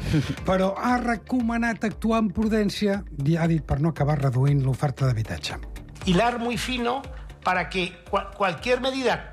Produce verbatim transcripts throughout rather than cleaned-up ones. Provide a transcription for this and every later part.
Però ha recomanat actuar amb prudència, ha dit, per no acabar reduint l'oferta d'habitatge. Hilar muy fino para que cual, cualquier medida,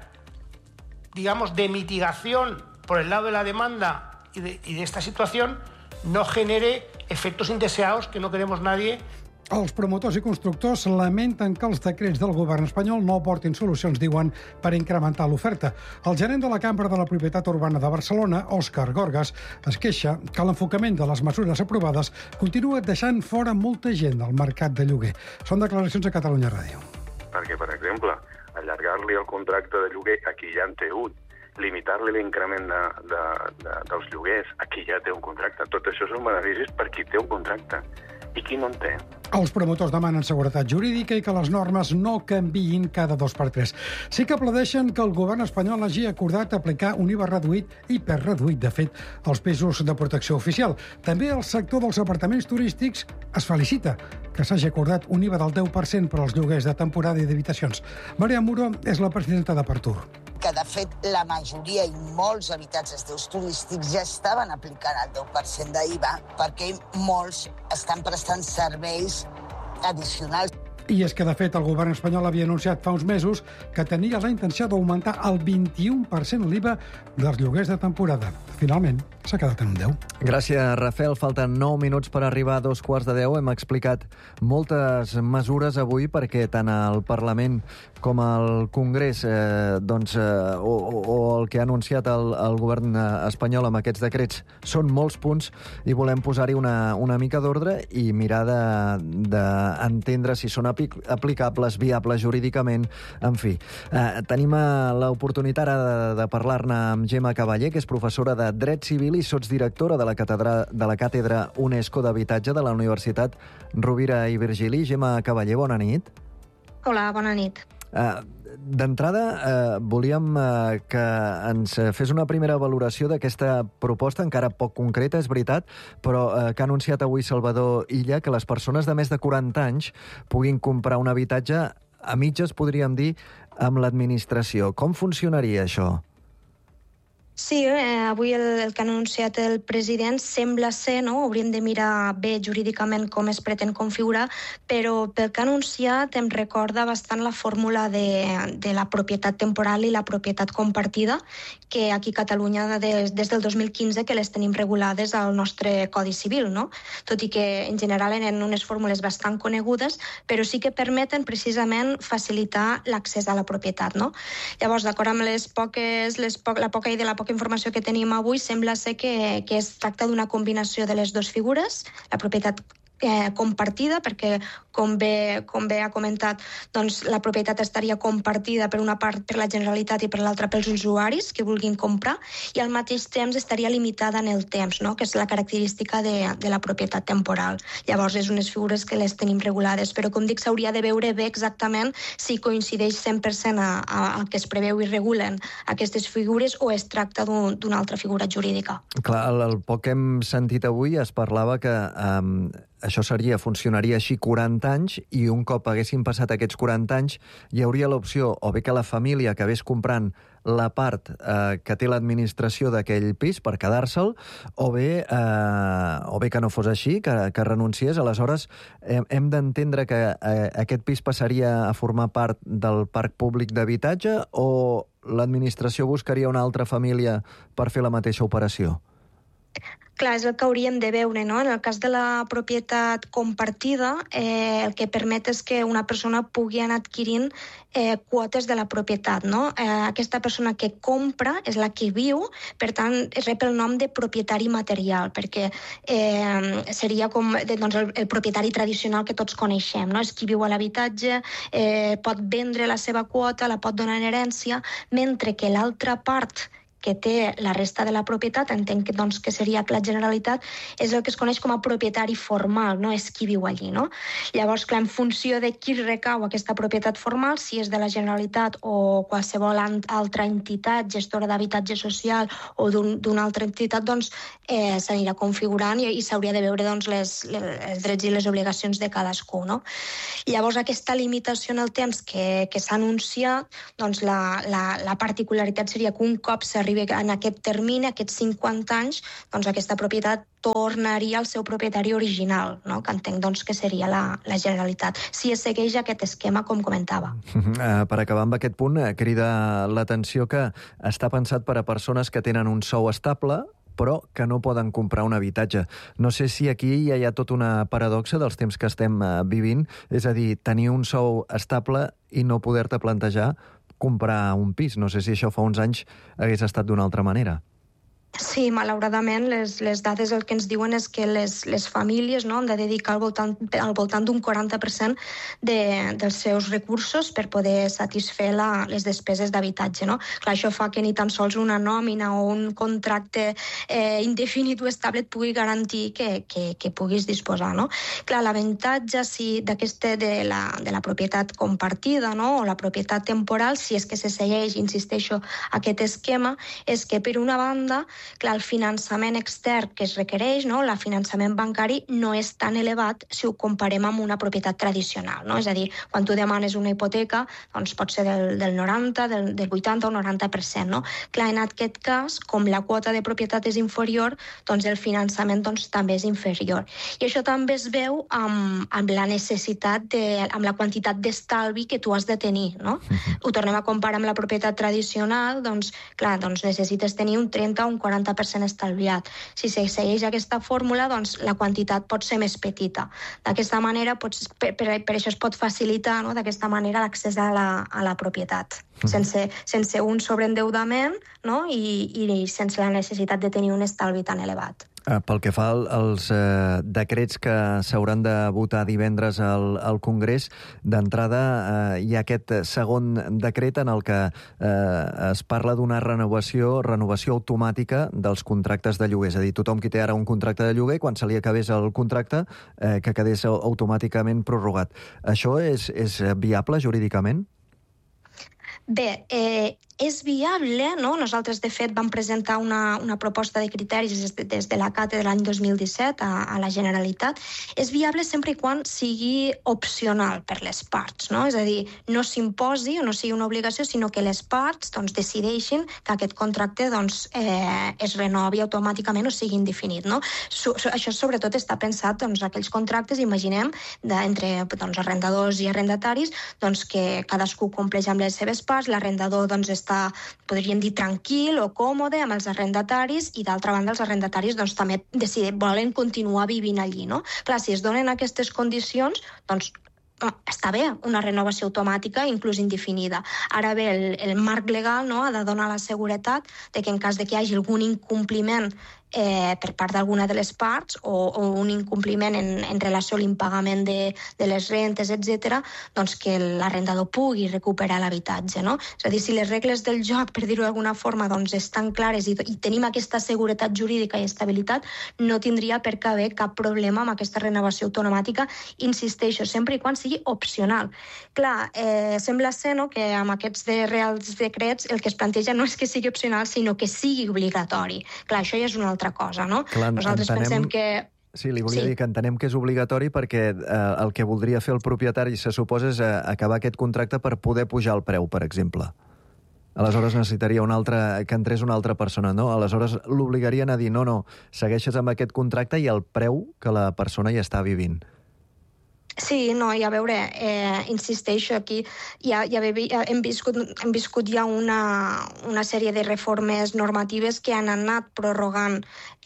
digamos, de mitigación por el lado de la demanda y de, y de esta situación no genere efectos indeseados que no queremos nadie. Els promotors i constructors lamenten que els decrets del govern espanyol no aportin solucions, diuen, per incrementar l'oferta. El gerent de la Cambra de la Propietat Urbana de Barcelona, Òscar Gorgas, es queixa que l'enfocament de les mesures aprovades continua deixant fora molta gent del mercat de lloguer. Són declaracions a Catalunya Ràdio. Perquè, per exemple, allargar-li el contracte de lloguer a qui ja en té un, limitar-li l'increment de, de, de, dels lloguers a qui ja té un contracte. Tot això són beneficis per qui té un contracte. I qui no en té? Els promotors demanen seguretat jurídica i que les normes no canviïn cada dos per tres. Sí que aplaudeixen que el govern espanyol hagi acordat aplicar un I V A reduït, hiperreduït, de fet, als pisos de protecció oficial. També el sector dels apartaments turístics es felicita que s'hagi acordat un I V A del deu per cent per als lloguers de temporada i d'habitacions. Maria Muro és la presidenta de Partur. Que, de fet, la majoria i molts habitatges d'ús turístics ja estaven aplicant el deu per cent d'I V A perquè molts estan prestant serveis addicionals. I és que, de fet, el govern espanyol havia anunciat fa uns mesos que tenia la intenció d'augmentar el vint-i-un per cent l'I V A dels lloguers de temporada. Finalment, s'ha quedat en un deu. Gràcies, Rafael. Falten nou minuts per arribar a dos quarts de deu. Hem explicat moltes mesures avui perquè tant el Parlament com el Congrés eh, doncs, eh, o, o el que ha anunciat el, el govern espanyol amb aquests decrets són molts punts i volem posar-hi una, una mica d'ordre i mirar d'entendre de, de si són aplicables, viables jurídicament, en fi. Eh, tenim l'oportunitat ara de, de parlar-ne amb Gemma Cavaller, que és professora de Dret Civil i sotsdirectora de la càtedra, de la càtedra UNESCO d'Habitatge de la Universitat Rovira i Virgili. Gemma Cavaller, bona nit. Hola, bona nit. Uh, D'entrada, eh, volíem eh, que ens fes una primera valoració d'aquesta proposta, encara poc concreta, és veritat, però eh, que ha anunciat avui Salvador Illa que les persones de més de quaranta anys puguin comprar un habitatge a mitges, podríem dir, amb l'administració. Com funcionaria això? Sí, eh, avui el, el que ha anunciat el president sembla ser, no? Hauríem de mirar bé jurídicament com es pretén configurar, però pel que ha anunciat em recorda bastant la fórmula de, de la propietat temporal i la propietat compartida, que aquí a Catalunya des, des del dos mil quinze que les tenim regulades al nostre Codi Civil, no? Tot i que en general eren unes fórmules bastant conegudes, però sí que permeten precisament facilitar l'accés a la propietat, no? Llavors, d'acord amb les poques, les po la poca i de la poca informació que tenim avui, sembla ser que, que es tracta d'una combinació de les dues figures, la propietat eh, compartida, perquè com bé, com bé ha comentat, doncs la propietat estaria compartida per una part per la Generalitat i per l'altra pels usuaris que vulguin comprar, i al mateix temps estaria limitada en el temps, no? Que és la característica de, de la propietat temporal. Llavors, és unes figures que les tenim regulades, però com dic, s'hauria de veure bé exactament si coincideix cent per cent a, a, a que es preveu i regulen aquestes figures o es tracta d'una un, altra figura jurídica. Clar, el, el poc que hem sentit avui es parlava que um, això seria, funcionaria així quaranta anys, i un cop haguessin passat aquests quaranta anys hi hauria l'opció o bé que la família acabés comprant la part eh, que té l'administració d'aquell pis per quedar-se'l, o bé eh, o bé que no fos així, que, que renunciés. Aleshores, hem, hem d'entendre que eh, aquest pis passaria a formar part del parc públic d'habitatge, o l'administració buscaria una altra família per fer la mateixa operació? Clar, és el que hauríem de veure, no? En el cas de la propietat compartida, eh, el que permet és que una persona pugui anar adquirint eh, quotes de la propietat, no? Eh, aquesta persona que compra és la que viu, per tant, rep el nom de propietari material, perquè eh, seria com doncs, el, el propietari tradicional que tots coneixem, no? És qui viu a l'habitatge, eh, pot vendre la seva quota, la pot donar en herència, mentre que l'altra part que té la resta de la propietat, entenc que, doncs, que seria la Generalitat, és el que es coneix com a propietari formal, no és qui viu allí, no? Llavors, clar, en funció de qui recau aquesta propietat formal, si és de la Generalitat o qualsevol altra entitat gestora d'habitatge social o d'una un, altra entitat, doncs eh, s'anirà configurant i, i s'hauria de veure doncs, les, les, els drets i les obligacions de cadascú, no? Llavors, aquesta limitació en el temps que, que s'ha anunciat, doncs la, la, la particularitat seria que un cop s'arriba arribi en aquest termini, aquests cinquanta anys, doncs aquesta propietat tornaria al seu propietari original, no? Que entenc doncs, que seria la, la Generalitat, si es segueix aquest esquema, com comentava. Uh, per acabar amb aquest punt, crida l'atenció que està pensat per a persones que tenen un sou estable, però que no poden comprar un habitatge. No sé si aquí ja hi ha tota una paradoxa dels temps que estem uh, vivint, és a dir, tenir un sou estable i no poder-te plantejar comprar un pis. No sé si això fa uns anys hagués estat d'una altra manera. Sí, malauradament, les, les dades el que ens diuen és que les, les famílies, no, han de dedicar al voltant, al voltant d'un quaranta per cent de, dels seus recursos per poder satisfer la, les despeses d'habitatge. No? Clar, això fa que ni tan sols una nòmina o un contracte eh, indefinit o estable et pugui garantir que, que, que puguis disposar. No? Clar, l'avantatge sí, d'aquesta de, la, de la propietat compartida, no? O la propietat temporal, si és que se segueix, insisteixo, aquest esquema, és que per una banda, clar, el finançament extern que es requereix, no? El finançament bancari no és tan elevat si ho comparem amb una propietat tradicional. No? És a dir, quan tu demanes una hipoteca, doncs pot ser del, del noranta, del, del vuitanta o noranta per cent. No? Clar, en aquest cas, com la quota de propietat és inferior, doncs el finançament doncs, també és inferior. I això també es veu amb, amb la necessitat, de, amb la quantitat d'estalvi que tu has de tenir. No? Uh-huh. Ho tornem a comparar amb la propietat tradicional, doncs, clar, doncs necessites tenir un trenta o un quaranta per cent estalviat. Si se segueix aquesta fórmula, doncs la quantitat pot ser més petita. D'aquesta manera, pots, per, per, per això es pot facilitar, no? D'aquesta manera l'accés a la, a la propietat, mm. sense, sense un sobreendeudament, no? I, i sense la necessitat de tenir un estalvi tan elevat. Pel que fa als eh, decrets que s'hauran de votar divendres al, al Congrés, d'entrada eh, hi ha aquest segon decret en el que eh, es parla d'una renovació, renovació automàtica dels contractes de lloguer. És a dir, tothom qui té ara un contracte de lloguer, quan se li acabés el contracte, eh, que quedés automàticament prorrogat. Això és, és viable jurídicament? Bé, eh, és viable, no? Nosaltres, de fet, vam presentar una, una proposta de criteris des de, des de la CATE de l'any dos mil disset a, a la Generalitat. És viable sempre i quan sigui opcional per les parts, no? És a dir, no s'imposi o no sigui una obligació, sinó que les parts doncs, decideixin que aquest contracte doncs, eh, es renovi automàticament o sigui indefinit, no? So, so, això sobretot està pensat doncs, aquells contractes, imaginem, de, entre doncs, arrendadors i arrendataris, doncs, que cadascú compleix amb les seves parts, l'arrendador doncs, està, podríem dir, tranquil o còmode amb els arrendataris i, d'altra banda, els arrendataris doncs, també deciden, volen continuar vivint allí. No? Clar, si es donen aquestes condicions, doncs està bé, una renovació automàtica, inclús indefinida. Ara bé, el, el marc legal no, ha de donar la seguretat de que en cas de que hi hagi algun incompliment eh, per part d'alguna de les parts o, o un incompliment en, en relació a l'impagament de, de les rentes, etcètera, doncs que l'arrendador pugui recuperar l'habitatge. No? És a dir, si les regles del joc, per dir-ho d'alguna forma, doncs estan clares i, i tenim aquesta seguretat jurídica i estabilitat, no tindria per què haver cap problema amb aquesta renovació automàtica, insisteixo, sempre i quan sigui opcional. Clar, eh, sembla ser no, que amb aquests de reals decrets el que es planteja no és que sigui opcional, sinó que sigui obligatori. Clar, això ja és una altra cosa, no? Clar, nosaltres entenem... pensem que... Sí, li volia sí. dir que entenem que és obligatori perquè eh, el que voldria fer el propietari, se suposa, és eh, acabar aquest contracte per poder pujar el preu, per exemple. Aleshores necessitaria una altra, que entrés una altra persona, no? Aleshores l'obligarien a dir, no, no, segueixes amb aquest contracte i el preu que la persona hi està vivint. Sí, no, i a veure, eh, insisteixo aquí, ja, ja hem, viscut, hem viscut ja una, una sèrie de reformes normatives que han anat prorrogant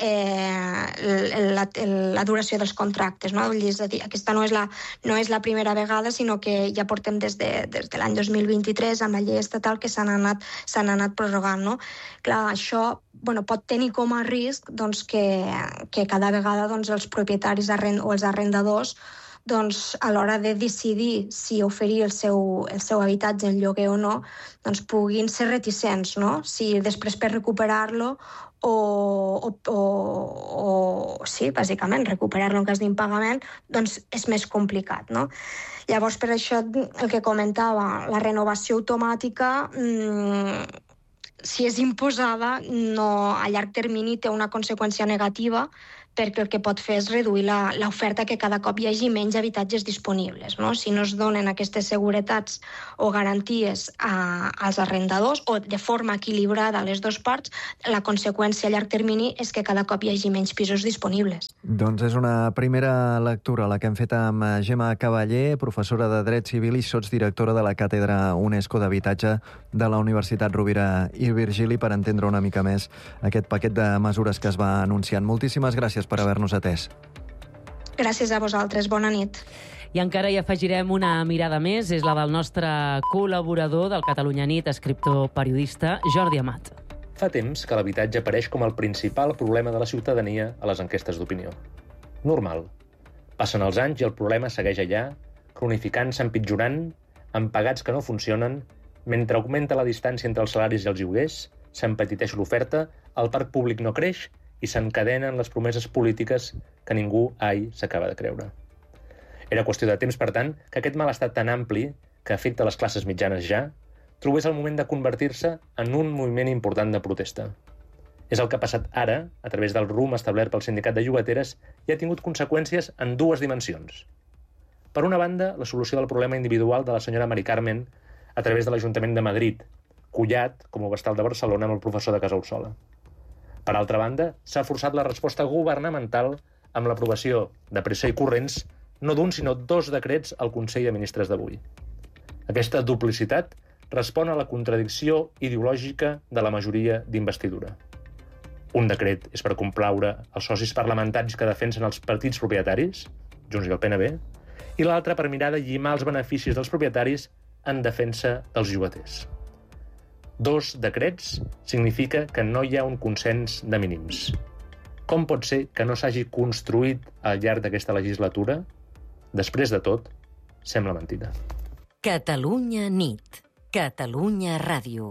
eh, la, la duració dels contractes. No? És a dir, aquesta no és, la, no és la primera vegada, sinó que ja portem des de, des de l'any dos mil vint-i-tres amb la llei estatal que s'han anat, s'han anat prorrogant. No? Clar, això bueno, pot tenir com a risc doncs, que, que cada vegada doncs, els propietaris arrend, o els arrendadors doncs, a l'hora de decidir si oferir el seu, el seu habitatge en lloguer o no, doncs puguin ser reticents, no? Si després per recuperar-lo o, o, o, o sí, bàsicament, recuperar-lo en cas d'impagament, doncs és més complicat, no? Llavors, per això, el que comentava, la renovació automàtica, mmm, si és imposada, no, a llarg termini té una conseqüència negativa perquè el que pot fer és reduir la, l'oferta, que cada cop hi hagi menys habitatges disponibles, no? Si no es donen aquestes seguretats o garanties a, als arrendadors o de forma equilibrada a les dues parts, la conseqüència a llarg termini és que cada cop hi hagi menys pisos disponibles. Doncs és una primera lectura la que hem fet amb Gemma Cavaller, professora de Dret Civil i sotsdirectora de la Càtedra UNESCO d'Habitatge de la Universitat Rovira i Virgili, per entendre una mica més aquest paquet de mesures que es va anunciant. Moltíssimes gràcies per haver-nos atès. Gràcies a vosaltres. Bona nit. I encara hi afegirem una mirada més, és la del nostre col·laborador del Catalunya Nit, escriptor periodista, Jordi Amat. Fa temps que l'habitatge apareix com el principal problema de la ciutadania a les enquestes d'opinió. Normal. Passen els anys i el problema segueix allà, cronificant-se, empitjorant, amb pagats que no funcionen, mentre augmenta la distància entre els salaris i els lloguers, s'empetiteix l'oferta, el parc públic no creix i s'encadenen les promeses polítiques que ningú ai s'acaba de creure. Era qüestió de temps, per tant, que aquest malestar tan ampli, que afecta les classes mitjanes ja, trobés el moment de convertir-se en un moviment important de protesta. És el que ha passat ara, a través del rumb establert pel sindicat de llogateres, i ha tingut conseqüències en dues dimensions. Per una banda, la solució del problema individual de la senyora Mari Carmen a través de l'Ajuntament de Madrid, collat, com ho va estar el de Barcelona, amb el professor de Casa Úrsula. Per altra banda, s'ha forçat la resposta governamental amb l'aprovació de pressa i corrents no d'un, sinó dos decrets al Consell de Ministres d'avui. Aquesta duplicitat respon a la contradicció ideològica de la majoria d'investidura. Un decret és per complaure els socis parlamentaris que defensen els partits propietaris, Junts i el P N B, i l'altre per mirar de llimar els beneficis dels propietaris en defensa dels llogaters. Dos decrets significa que no hi ha un consens de mínims. Com pot ser que no s'hagi construït al llarg d'aquesta legislatura? Després de tot, sembla mentida. Catalunya nit. Catalunya Ràdio.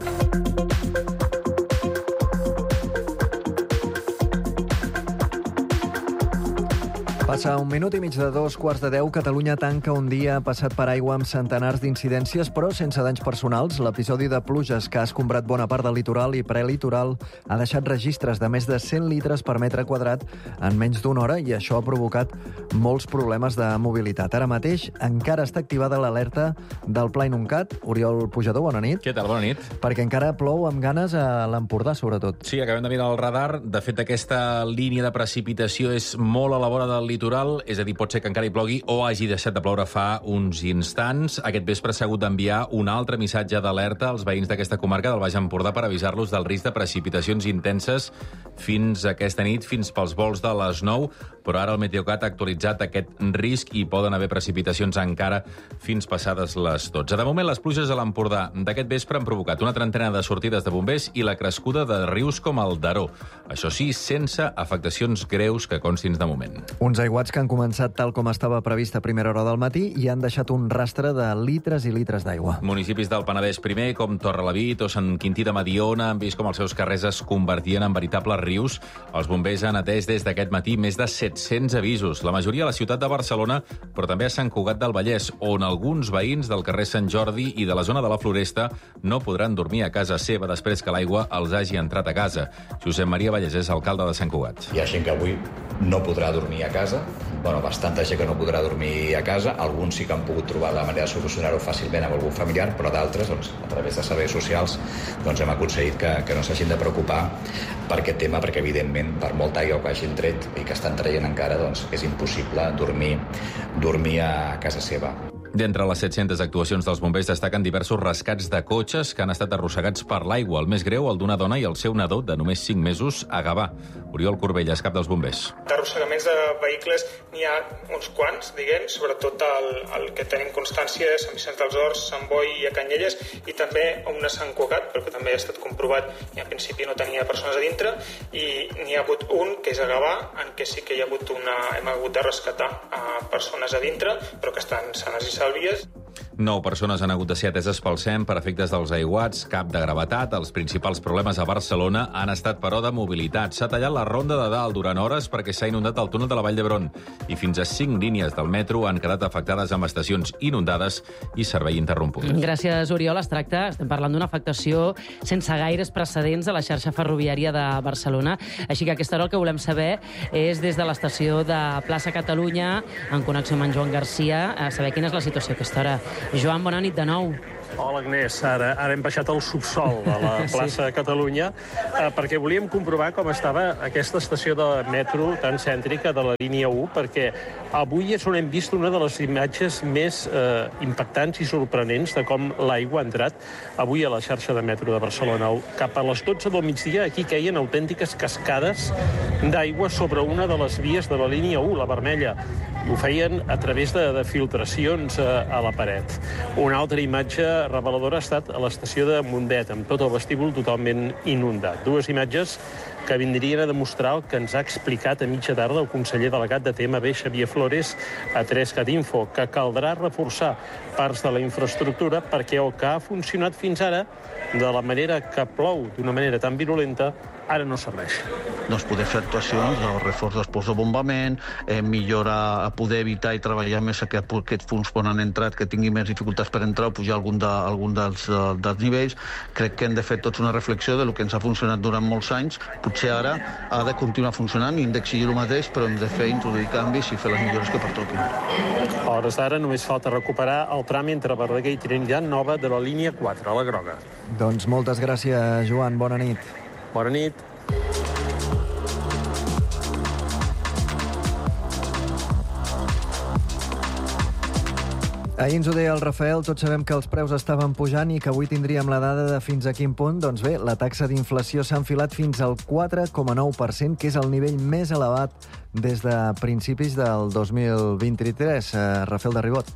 Passa un minut i mig de dos quarts de deu. Catalunya tanca un dia passat per aigua amb centenars d'incidències, però sense danys personals. L'episodi de pluges que ha escombrat bona part del litoral i prelitoral ha deixat registres de més de cent litres per metre quadrat en menys d'una hora, i això ha provocat molts problemes de mobilitat. Ara mateix encara està activada l'alerta del Pla Inuncat. Oriol Pujador, bona nit. Què tal? Bona nit. Perquè encara plou amb ganes a l'Empordà, sobretot. Sí, acabem de mirar el radar. De fet, aquesta línia de precipitació és molt a la vora del litoral, és a dir, pot ser que encara hi plogui o hagi deixat de ploure fa uns instants. Aquest vespre s'ha hagut d'enviar un altre missatge d'alerta als veïns d'aquesta comarca del Baix Empordà per avisar-los del risc de precipitacions intenses fins aquesta nit, fins pels volts de les nou, però ara el Meteocat ha actualitzat aquest risc i poden haver precipitacions encara fins passades les dotze. De moment, les pluges a l'Empordà d'aquest vespre han provocat una trentena de sortides de bombers i la crescuda de rius com el Daró. Això sí, sense afectacions greus que constin de moment. Uns aiguats que han començat tal com estava previst a primera hora del matí i han deixat un rastre de litres i litres d'aigua. Municipis del Penedès primer, com Torrelavit o Sant Quintí de Mediona, han vist com els seus carrers es convertien en veritables rius. Els bombers han atès des d'aquest matí més de set-cents avisos, la majoria a la ciutat de Barcelona, però també a Sant Cugat del Vallès, on alguns veïns del carrer Sant Jordi i de la zona de la Floresta no podran dormir a casa seva després que l'aigua els hagi entrat a casa. Josep Maria Vallès és alcalde de Sant Cugat. Hi ha gent que avui no podrà dormir a casa, bueno, bastanta gent que no podrà dormir a casa, alguns sí que han pogut trobar la manera de solucionar-ho fàcilment amb algun familiar, però d'altres, doncs, a través de serveis socials, doncs hem aconseguit que, que no s'hagin de preocupar per aquest tema, perquè evidentment per molta aigua que hagin tret i que estan traient encara, doncs és impossible dormir, dormir a casa seva. D'entre les set-centes actuacions dels bombers destaquen diversos rescats de cotxes que han estat arrossegats per l'aigua. El més greu, el d'una dona i el seu nadó de només cinc mesos a Gavà. Oriol Corbelles, cap dels bombers. D'arrossegaments de vehicles n'hi ha uns quants, diguem, sobretot el, el que tenim constància és Sant Vicenç dels Horts, Sant Boi i a Canyelles, i també una Sant Cugat, però que també ha estat comprovat i en principi no tenia persones a dintre, i n'hi ha hagut un, que és a Gavà, en què sí que hi ha hagut una, hem hagut de rescatar a persones a dintre, però que estan sanes i sàlvies. Nou persones han hagut de ser ateses pel S E M per efectes dels aiguats, cap de gravetat. Els principals problemes a Barcelona han estat, però, de mobilitat. S'ha tallat la Ronda de Dalt durant hores perquè s'ha inundat el túnel de la Vall d'Hebron i fins a cinc línies del metro han quedat afectades amb estacions inundades i servei interromput. Gràcies, Oriol. Es tracta, estem parlant d'una afectació sense gaires precedents a la xarxa ferroviària de Barcelona. Així que a aquesta hora el que volem saber és des de l'estació de Plaça Catalunya, en connexió amb en Joan Garcia, a saber quina és la situació a aquesta hora. Joan, bona nit de nou. Hola, Agnès. Ara, ara hem baixat al subsol de la plaça sí. Catalunya eh, perquè volíem comprovar com estava aquesta estació de metro tan cèntrica de la línia u, perquè avui és on hem vist una de les imatges més eh, impactants i sorprenents de com l'aigua ha entrat avui a la xarxa de metro de Barcelona. Cap a les dotze del migdia aquí queien autèntiques cascades d'aigua sobre una de les vies de la línia u, la vermella. Ho feien a través de, de filtracions a, a la paret. Una altra imatge reveladora ha estat a l'estació de Mundet, amb tot el vestíbul totalment inundat. Dues imatges que vindrien a demostrar el que ens ha explicat a mitja tarda el conseller delegat de T M B, Xavier Flores, a tres cat info, que caldrà reforçar parts de la infraestructura perquè el que ha funcionat fins ara, de la manera que plou d'una manera tan virulenta, ara no serveix. Doncs poder fer actuacions, el reforç dels posts de bombament, eh, millora, poder evitar i treballar més aquest, aquests punts on han entrat, que tinguin més dificultats per entrar o pujar algun, de, algun dels, dels nivells. Crec que hem de fer tots una reflexió de lo que ens ha funcionat durant molts anys. Potser ara ha de continuar funcionant i hem d'exigir el mateix, però hem de fer, introduir canvis i fer les millores que pertoquin. A hores d'ara només falta recuperar el tram entre Verdaguer i Trinitat Nova de la línia quatre, a la groga. Doncs moltes gràcies, Joan. Bona nit. Bona nit. Ahir ens ho deia el Rafael, tots sabem que els preus estaven pujant i que avui tindríem la dada de fins a quin punt. Doncs bé, la taxa d'inflació s'ha enfilat fins al quatre coma nou per cent, que és el nivell més elevat des de principis del dos mil vint-i-tres. Eh, Rafael de Ribot.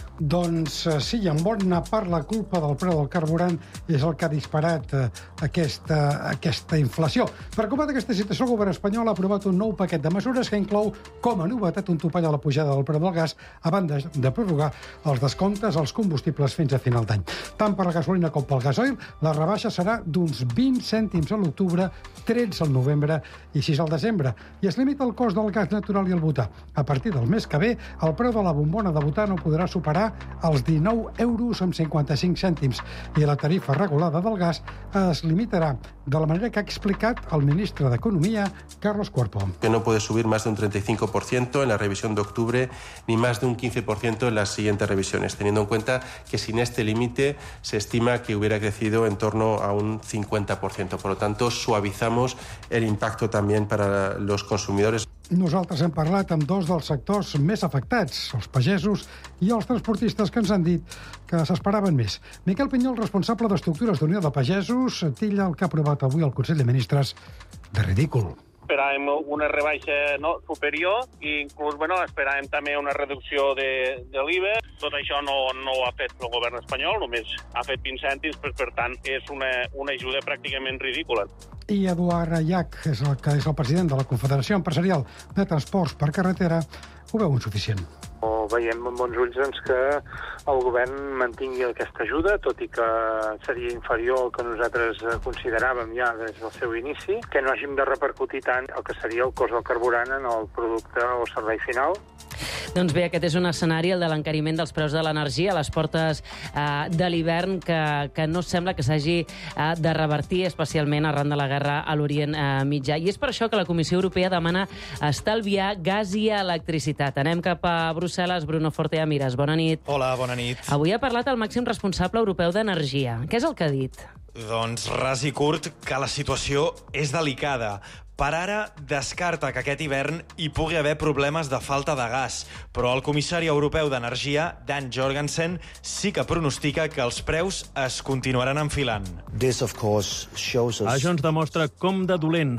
Doncs sí, en bona part la culpa del preu del carburant és el que ha disparat eh, aquesta, aquesta inflació. Per combatre aquesta situació, el govern espanyol ha aprovat un nou paquet de mesures que inclou com a novetat un topall a la pujada del preu del gas a banda de prorrogar els descomptes als combustibles fins a final d'any. Tant per la gasolina com pel gasoil, la rebaixa serà d'uns vint cèntims a l'octubre, tretze al novembre i sis al desembre. I es limita el cost del gas natural i el butà. A partir del mes que ve, el preu de la bombona de butà no podrà superar els dinou euros amb cinquanta-cinc cèntims i la tarifa regulada del gas es limitarà de la manera que ha explicat el ministre d'Economia, Carlos Cuerpo. Que no puede subir más de un treinta y cinco por ciento en la revisión de octubre ni más de un quince por ciento en las siguientes revisiones, teniendo en cuenta que sin este límite se estima que hubiera crecido en torno a un cincuenta por ciento. Por lo tanto, suavizamos el impacto también para los consumidores. Nosaltres hem parlat amb dos dels sectors més afectats, els pagesos i els transportistes, que ens han dit que s'esperaven més. Miquel Pinyol, responsable d'Estructures d'Unió de Pagesos, titlla el que ha aprovat avui el Consell de Ministres de ridícul. Esperàvem una rebaixa no, superior i inclús bueno, esperàvem també una reducció de, de l'I V A. Tot això no, no ho ha fet el govern espanyol, només ha fet vint cèntims, per, per tant és una, una ajuda pràcticament ridícula. I Eduard Llach, és el, que és el president de la Confederació Empresarial de Transports per Carretera, ho veu insuficient. O veiem amb bons ulls doncs, que el govern mantingui aquesta ajuda, tot i que seria inferior al que nosaltres consideràvem ja des del seu inici, que no hàgim de repercutir tant el que seria el cost del carburant en el producte o servei final. Doncs bé, aquest és un escenari, el de l'encariment dels preus de l'energia a les portes eh, de l'hivern, que, que no sembla que s'hagi eh, de revertir, especialment arran de la guerra a l'Orient eh, Mitjà. I és per això que la Comissió Europea demana estalviar gas i electricitat. Anem cap a Brussel·les. Bruno Forte Amires, bona nit. Hola, bona nit. Avui ha parlat el màxim responsable europeu d'energia. Què és el que ha dit? Doncs ras i curt que la situació és delicada. Per ara, descarta que aquest hivern hi pugui haver problemes de falta de gas, però el comissari europeu d'Energia, Dan Jorgensen, sí que pronostica que els preus es continuaran enfilant. Això ens demostra com de dolent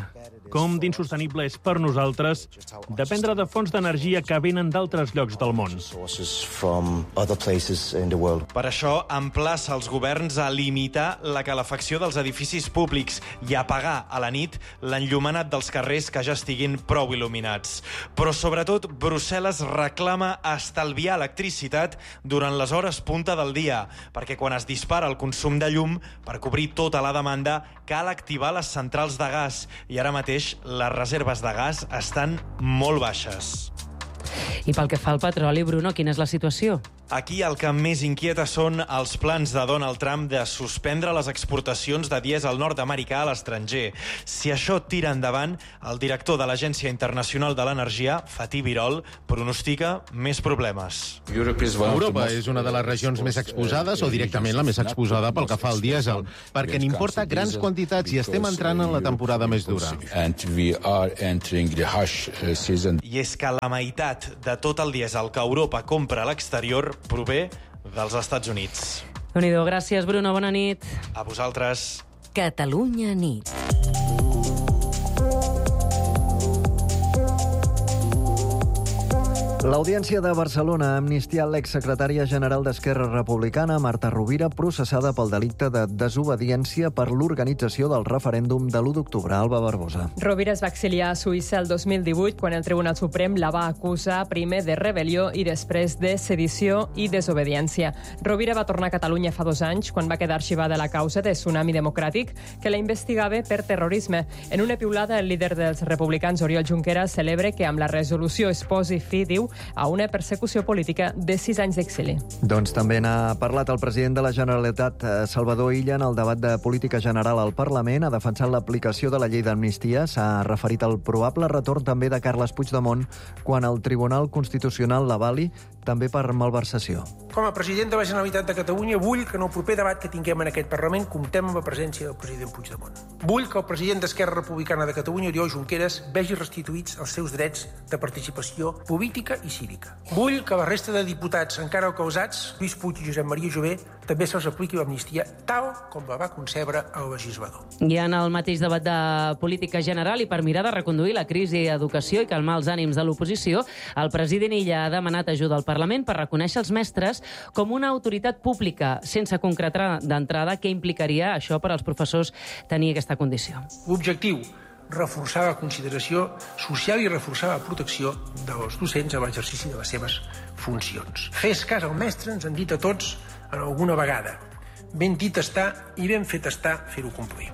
com d'insostenible és per nosaltres dependre de fonts d'energia que venen d'altres llocs del món. Per això, emplaça els governs a limitar la calefacció dels edificis públics i a apagar a la nit l'enllumenat dels carrers que ja estiguin prou il·luminats. Però, sobretot, Brussel·les reclama estalviar electricitat durant les hores punta del dia, perquè quan es dispara el consum de llum, per cobrir tota la demanda, cal activar les centrals de gas, i ara mateix les reserves de gas estan molt baixes. I pel que fa al petroli, Bruno, quina és la situació? Aquí el que més inquieta són els plans de Donald Trump de suspendre les exportacions de dièsel nord-americà a l'estranger. Si això tira endavant, el director de l'Agència Internacional de l'Energia, Fatih Birol, pronostica més problemes. Europa és una de les regions més exposades o directament la més exposada pel que fa al dièsel, perquè n'importa grans quantitats i estem entrant en la temporada més dura. I és que la meitat de tot el dièsel que Europa compra a l'exterior prové dels Estats Units. Déu-n'hi-do, gràcies, Bruno, bona nit. A vosaltres. Catalunya nit. L'Audiència de Barcelona ha amnistiat l'exsecretària general d'Esquerra Republicana, Marta Rovira, processada pel delicte de desobediència per l'organització del referèndum de l'u d'octubre. Alba Barbosa. Rovira es va exiliar a Suïssa el dos mil divuit, quan el Tribunal Suprem la va acusar primer de rebel·lió i després de sedició i desobediència. Rovira va tornar a Catalunya fa dos anys, quan va quedar arxivada la causa de Tsunami Democràtic, que la investigava per terrorisme. En una piulada, el líder dels republicans, Oriol Junqueras, celebra que amb la resolució es posi fi, diu, a una persecució política de sis anys d'exili. Doncs també n'ha parlat el president de la Generalitat, Salvador Illa, en el debat de política general al Parlament. Ha defensat l'aplicació de la llei d'amnistia. S'ha referit al probable retorn també de Carles Puigdemont quan el Tribunal Constitucional l'avali, també per malversació. Com a president de la Generalitat de Catalunya, vull que en el proper debat que tinguem en aquest Parlament comptem amb la presència del president Puigdemont. Vull que el president d'Esquerra Republicana de Catalunya, Oriol Junqueras, vegi restituïts els seus drets de participació política i cívica. Vull que la resta de diputats encara causats, Lluís Puig i Josep Maria Jové, també se'ls apliqui l'amnistia tal com la va concebre el legislador. I en el mateix debat de política general i per mirar de reconduir la crisi d'educació i calmar els ànims de l'oposició, el president Illa ha demanat ajuda al Parlament per reconèixer els mestres com una autoritat pública, sense concretar d'entrada què implicaria això per als professors tenir aquesta condició. L'objectiu, reforçar la consideració social i reforçar la protecció dels docents a l'exercici de les seves funcions. Fes cas al mestre, ens han dit a tots en alguna vegada. Ben dit està i ben fet està fer-ho complir.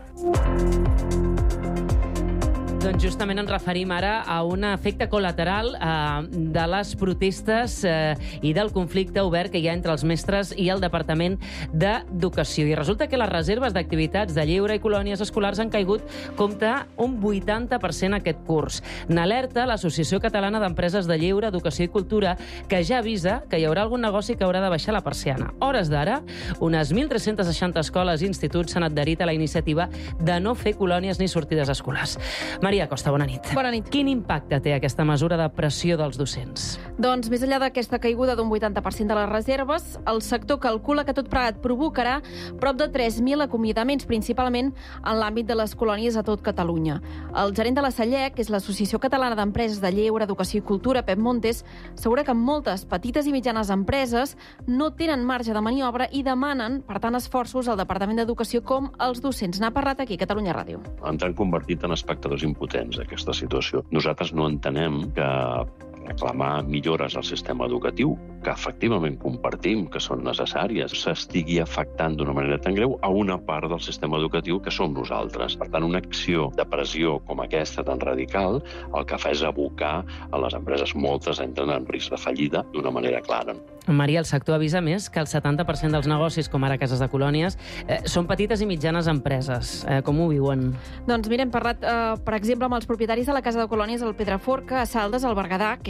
Doncs justament ens referim ara a un efecte col·lateral eh, de les protestes eh, i del conflicte obert que hi ha entre els mestres i el Departament d'Educació. I resulta que les reserves d'activitats de lleure i colònies escolars han caigut compte un vuitanta per cent aquest curs. N'alerta l'Associació Catalana d'Empreses de Lleure, Educació i Cultura, que ja avisa que hi haurà algun negoci que haurà de baixar la persiana. Hores d'ara, unes mil tres-cents seixanta escoles i instituts s'han adherit a la iniciativa de no fer colònies ni sortides escolars. Maria Costa, bona nit. Bona nit. Quin impacte té aquesta mesura de pressió dels docents? Doncs, més enllà d'aquesta caiguda d'un vuitanta per cent de les reserves, el sector calcula que tot plegat provocarà prop de tres mil acomiadaments, principalment en l'àmbit de les colònies a tot Catalunya. El gerent de la SALLEC, que és l'Associació Catalana d'Empreses de Lleure, Educació i Cultura, Pep Montes, assegura que moltes petites i mitjanes empreses no tenen marge de maniobra i demanen, per tant, esforços al Departament d'Educació com els docents. N'ha parlat aquí a Catalunya Ràdio. Ens han convertit en espectadors impotents d'aquesta situació. Nosaltres no entenem que reclamar millores al sistema educatiu, que efectivament compartim que són necessàries, s'estigui afectant d'una manera tan greu a una part del sistema educatiu que som nosaltres. Per tant, una acció de pressió com aquesta tan radical el que fa és abocar a les empreses, moltes entren en risc de fallida d'una manera clara. Maria, el sector avisa més que el setanta per cent dels negocis, com ara cases de colònies, eh, són petites i mitjanes empreses. Eh, com ho viuen? Doncs mira, hem parlat, eh, per exemple, amb els propietaris de la casa de colònies al Pedraforca, a Saldes, al Berguedà, que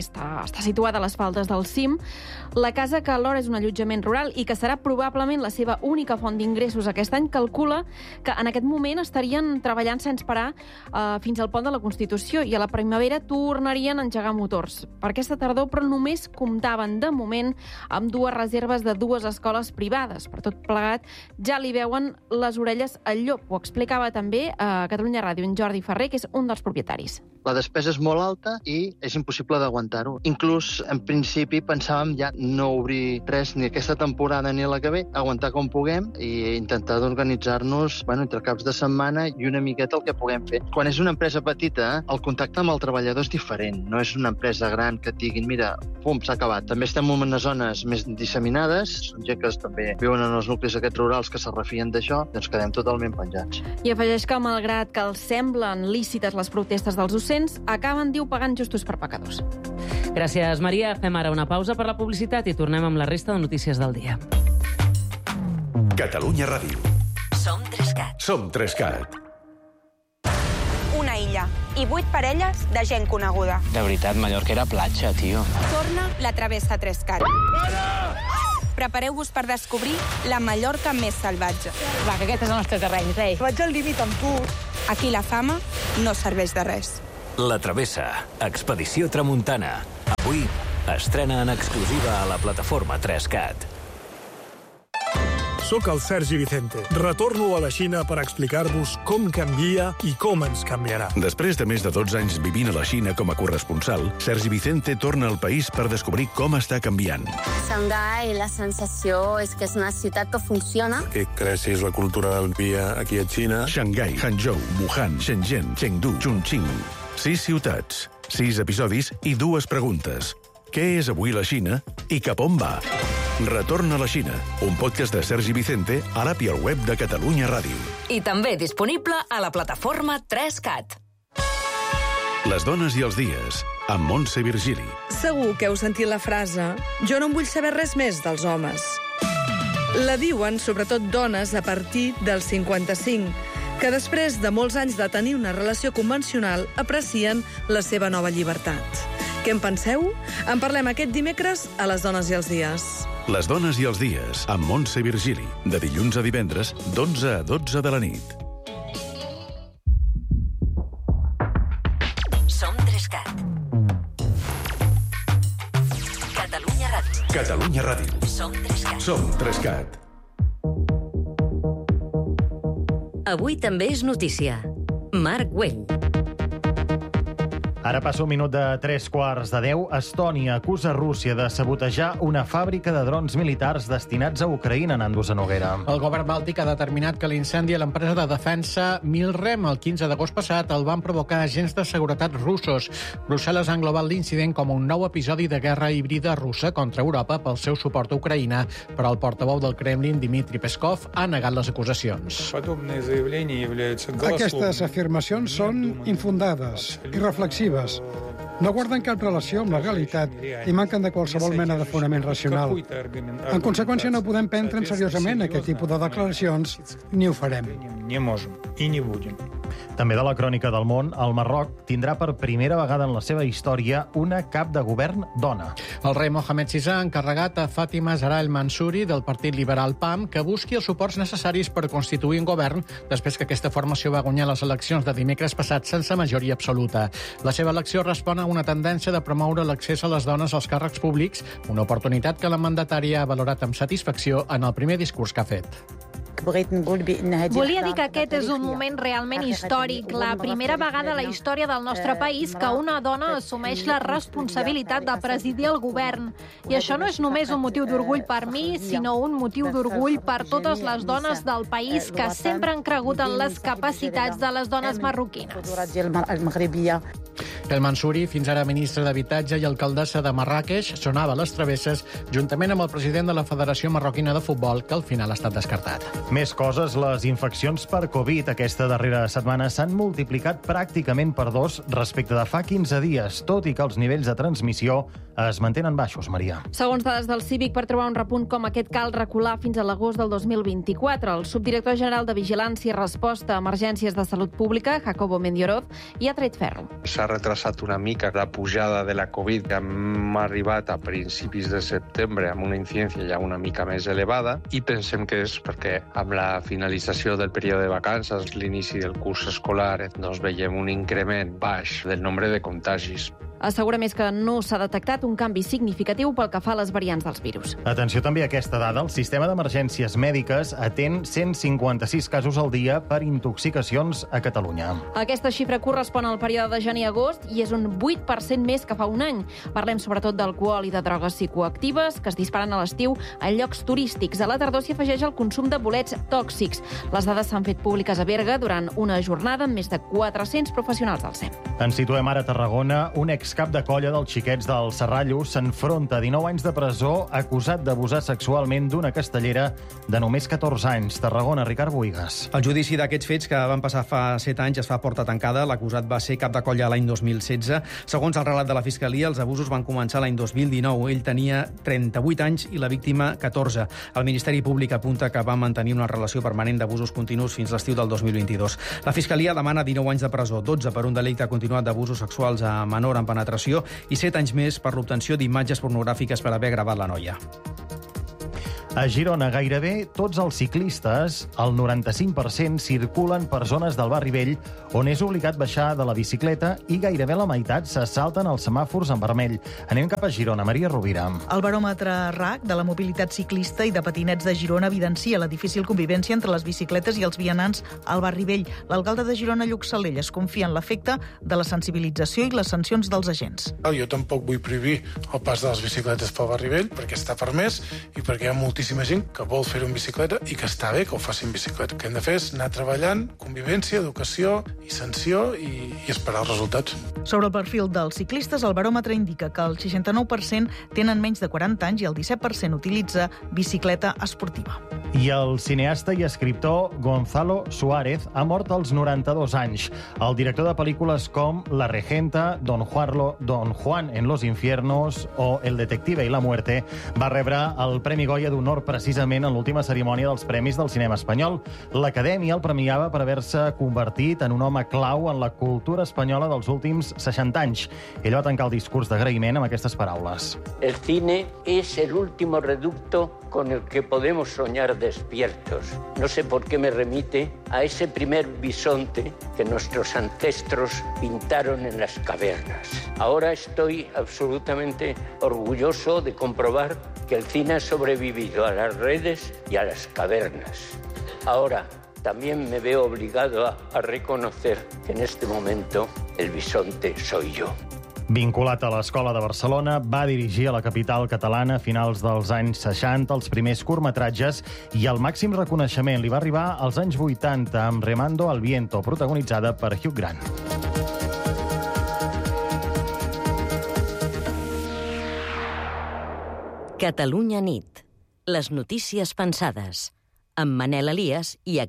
està, està situada a les faldes del cim. La casa, que alhora és un allotjament rural i que serà probablement la seva única font d'ingressos aquest any, calcula que en aquest moment estarien treballant sense parar eh, fins al pont de la Constitució i a la primavera tornarien a engegar motors. Per aquesta tardor, però només comptaven de moment amb dues reserves de dues escoles privades. Per tot plegat, ja li veuen les orelles al llop. Ho explicava també a Catalunya Ràdio en Jordi Ferrer, que és un dels propietaris. La despesa és molt alta i és impossible d'aguantar-ho. Inclús, en principi, pensàvem ja no obrir res ni aquesta temporada ni la que ve, aguantar com puguem i intentar d'organitzar-nos bueno, entre caps de setmana i una miqueta el que puguem fer. Quan és una empresa petita, el contacte amb el treballador és diferent. No és una empresa gran que et diguin, mira, pum, s'ha acabat. També estem en unes zones més disseminades, són gent que també viuen en els nuclis aquests rurals que se refien d'això, doncs quedem totalment penjats. I afegeix que, malgrat que els semblen lícites les protestes dels docents, acaben, diu, pagant justos per pecadors. Gràcies, Maria. Fem ara una pausa per la publicitat i tornem amb la resta de notícies del dia. Catalunya Ràdio. Som Trescat. Som Trescat. Una illa i vuit parelles de gent coneguda. De veritat, Mallorca era platja, tio. Torna la Travessa Trescat. Prepareu-vos per descobrir la Mallorca més salvatge. Va, que aquest és el nostre terreny, rei. Vaig al límit amb tu. Aquí la fama no serveix de res. La Travessa, Expedició Tramuntana. Avui estrena en exclusiva a la plataforma Trescat. Soc el Sergi Vicente. Retorno a la Xina per explicar-vos com canvia i com ens canviarà. Després de més de dotze anys vivint a la Xina com a corresponsal, Sergi Vicente torna al país per descobrir com està canviant. Xangai, la sensació és que és una ciutat que funciona. Que creixis la cultura del dia aquí a Xina. Xangai, Hangzhou, Wuhan, Shenzhen, Chengdu, Chongqing. Sis ciutats, sis episodis i dues preguntes. Què és avui la Xina i cap on va? Retorn a la Xina, un podcast de Sergi Vicente a l'app i al web de Catalunya Ràdio. I també disponible a la plataforma Trescat. Les dones i els dies, amb Montse Virgili. Segur que heu sentit la frase «Jo no en vull saber res més dels homes». La diuen sobretot dones a partir dels cinquanta-cinc, que després de molts anys de tenir una relació convencional aprecien la seva nova llibertat. Què en penseu? En parlem aquest dimecres a Les dones i els dies. Les dones i els dies, amb Montse Virgili, de dilluns a divendres, d'onze a dotze de la nit. Som Trescat. Catalunya Ràdio. Catalunya Ràdio. Som Trescat. Som Trescat. Avui també és notícia. Marc Güell. Ara passa un minut de tres quarts de deu. Estònia acusa Rússia de sabotejar una fàbrica de drons militars destinats a Ucraïna, Nandos a Noguera. El govern bàltic ha determinat que l'incendi a l'empresa de defensa Milrem el quinze d'agost passat el van provocar agents de seguretat russos. Brussel·les ha englobat l'incident com un nou episodi de guerra híbrida russa contra Europa pel seu suport a Ucraïna, però el portaveu del Kremlin, Dmitry Peskov, ha negat les acusacions. Aquestes afirmacions són infundades i reflexives. No guarden cap relació amb la realitat i manquen de qualsevol mena de fonament racional. En conseqüència, no podem prendre seriosament aquest tipus de declaracions ni ho farem. També de la crònica del món, el Marroc tindrà per primera vegada en la seva història una cap de govern dona. El rei Mohamed sisè ha encarregat a Fàtima Zahra El Mansouri del Partit Liberal P A M que busqui els suports necessaris per constituir un govern després que aquesta formació va guanyar les eleccions de dimecres passat sense majoria absoluta. La seva elecció respon a una tendència de promoure l'accés a les dones als càrrecs públics, una oportunitat que la mandatària ha valorat amb satisfacció en el primer discurs que ha fet. Volia dir que aquest és un moment realment històric, la primera vegada a la història del nostre país que una dona assumeix la responsabilitat de presidir el govern. I això no és només un motiu d'orgull per mi, sinó un motiu d'orgull per totes les dones del país que sempre han cregut en les capacitats de les dones marroquines. El Mansouri, fins ara ministre d'Habitatge i alcaldessa de Marràqueix, sonava a les travesses juntament amb el president de la Federació Marroquina de Futbol, que al final ha estat descartat. Més coses, les infeccions per Covid aquesta darrera setmana s'han multiplicat pràcticament per dos respecte de fa quinze dies, tot i que els nivells de transmissió es mantenen baixos, Maria. Segons dades del Cívic, per trobar un repunt com aquest cal recular fins a l'agost del dos mil vint-i-quatre. El subdirector general de Vigilància i Resposta a Emergències de Salut Pública, Jacobo Mendioroz, hi ha tret ferro. S'ha retrasat una mica la pujada de la Covid, que hem arribat a principis de setembre amb una incidència ja una mica més elevada, i pensem que és perquè amb la finalització del període de vacances, l'inici del curs escolar, doncs veiem un increment baix del nombre de contagis. Assegura més que no s'ha detectat un canvi significatiu pel que fa a les variants dels virus. Atenció també a aquesta dada. El sistema d'emergències mèdiques atén cent cinquanta-sis casos al dia per intoxicacions a Catalunya. Aquesta xifra correspon al període de gener-agost i és un vuit per cent més que fa un any. Parlem sobretot d'alcohol i de drogues psicoactives que es disparen a l'estiu a llocs turístics. A la tardor s'hi afegeix el consum de bolets tòxics. Les dades s'han fet públiques a Berga durant una jornada amb més de quatre-cents professionals del S E M. Ens situem ara a Tarragona. Un excap de colla dels xiquets del Serrallo s'enfronta a dinou anys de presó acusat d'abusar sexualment d'una castellera de només catorze anys. Tarragona, Ricard Boigas. El judici d'aquests fets, que van passar fa set anys, es fa a porta tancada. L'acusat va ser cap de colla l'any dos mil setze. Segons el relat de la Fiscalia, els abusos van començar l'any dos mil dinou. Ell tenia trenta-vuit anys i la víctima catorze. El Ministeri Públic apunta que va mantenir una relació permanent d'abusos continus fins l'estiu del dos mil vint-i-dos. La Fiscalia demana dinou anys de presó, dotze per un delicte continuat d'abusos sexuals a menor en penetració i set anys més per l'obtenció d'imatges pornogràfiques per haver gravat la noia. A Girona, gairebé tots els ciclistes, el noranta-cinc per cent, circulen per zones del barri vell on és obligat baixar de la bicicleta i gairebé la meitat se salten els semàfors en vermell. Anem cap a Girona. Maria Rovira. El baròmetre R A C de la mobilitat ciclista i de patinets de Girona evidencia la difícil convivència entre les bicicletes i els vianants al barri vell. L'alcalde de Girona, Lluc Salell, es confia en l'efecte de la sensibilització i les sancions dels agents. Jo tampoc vull prohibir el pas de les bicicletes pel barri vell perquè està permès i perquè hi ha moltíssim gent que vol fer-ho en bicicleta i que està bé que ho faci en bicicleta. El que hem de fer és anar treballant, convivència, educació i sanció i, i esperar els resultats. Sobre el perfil dels ciclistes, el baròmetre indica que el seixanta-nou per cent tenen menys de quaranta anys i el disset per cent utilitza bicicleta esportiva. I el cineasta i escriptor Gonzalo Suárez ha mort als noranta-dos anys. El director de pel·lícules com La Regenta, Don Juan, Don Juan en los infiernos o El detective y la muerte va rebre el Premi Goya d'Honor precisament en l'última cerimònia dels Premis del cinema espanyol. L'Acadèmia el premiava per haver-se convertit en un home clau en la cultura espanyola dels últims seixanta anys. Ell va tancar el discurs d'agraïment amb aquestes paraules. El cine es el último reducto con el que podemos soñar despiertos. No sé por qué me remite a ese primer bisonte que nuestros ancestros pintaron en las cavernas. Ahora estoy absolutamente orgulloso de comprobar que el cine ha sobrevivido a las redes y a las cavernas. Ahora también me veo obligado a, a reconocer que en este momento el bisonte soy yo. Vinculat a l'Escola de Barcelona, va dirigir a la capital catalana a finals dels anys seixanta els primers curtmetratges i el màxim reconeixement li va arribar als anys vuitanta amb Remando al viento, protagonitzada per Hugh Grant. Catalunya nit. Les notícies pensades. Amb Manel Elias i